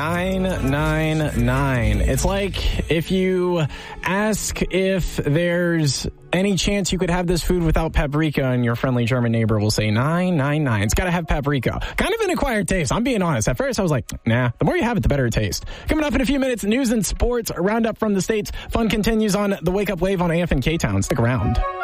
999. It's like if you ask if there's any chance you could have this food without paprika, and your friendly German neighbor will say 999. It's got to have paprika. Kind of an acquired taste. I'm being honest. At first I was like, nah. The more you have it, the better it tastes. Coming up in a few minutes, news and sports roundup from the States. Fun continues on the Wake Up Wave on AF and K-Town. Stick around.